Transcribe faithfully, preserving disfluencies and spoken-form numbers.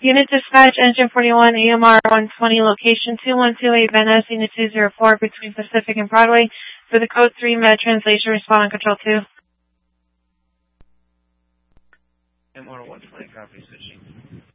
Unit Dispatch, Engine forty-one, A M R one twenty, location two one two eight Van Ness, Unit two zero four, between Pacific and Broadway. For the Code three Med Translation, respond on Control two. M R one twenty, copy, switching.